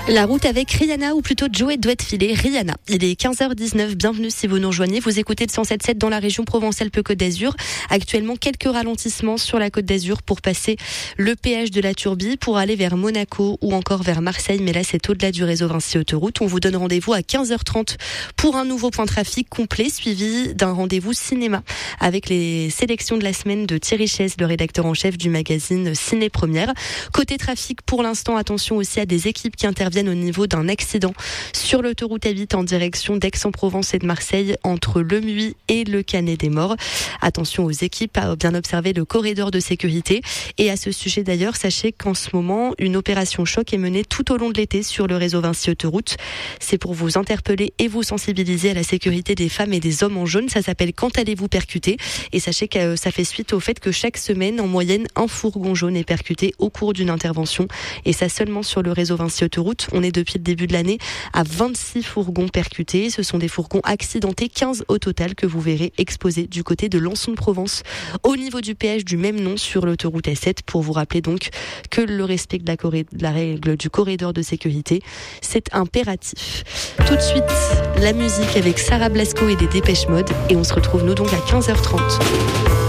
La route avec Rihanna, ou plutôt Joey doit filer Rihanna. Il est 15h19, bienvenue si vous nous rejoignez. Vous écoutez le 107.7 dans la région Provence-Alpes-Côte d'Azur. Actuellement, quelques ralentissements sur la Côte d'Azur pour passer le péage de la Turbie, pour aller vers Monaco ou encore vers Marseille. Mais là, c'est au-delà du réseau Vinci Autoroute. On vous donne rendez-vous à 15h30 pour un nouveau point de trafic complet, suivi d'un rendez-vous cinéma avec les sélections de la semaine de Thierry Chess, le rédacteur en chef du magazine Ciné Première. Côté trafic, pour l'instant, attention aussi à des équipes qui interviennent au niveau d'un accident sur l'autoroute A8 en direction d'Aix-en-Provence et de Marseille entre Le Muy et le Canet des Morts. Attention aux équipes à bien observer le corridor de sécurité. Et à ce sujet d'ailleurs, sachez qu'en ce moment, une opération choc est menée tout au long de l'été sur le réseau Vinci Autoroute. C'est pour vous interpeller et vous sensibiliser à la sécurité des femmes et des hommes en jaune. Ça s'appelle Quand allez-vous percuter? Et sachez que ça fait suite au fait que chaque semaine, en moyenne, un fourgon jaune est percuté au cours d'une intervention. Et ça seulement sur le réseau Vinci Autoroute. On est depuis le début de l'année à 26 fourgons percutés. Ce sont des fourgons accidentés, 15 au total, que vous verrez exposés du côté de Lançon-de-Provence, au niveau du péage du même nom sur l'autoroute A7, pour vous rappeler donc que le respect de la règle du corridor de sécurité, c'est impératif. Tout de suite, la musique avec Sarah Blasco et des Dépêche Mode, et on se retrouve nous donc à 15h30.